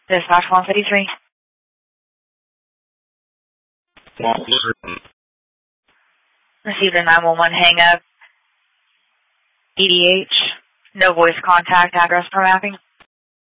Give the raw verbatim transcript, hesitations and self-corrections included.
Dispatch one fifty-three. Received a nine one one hang up. E D H. No voice contact. Address per mapping.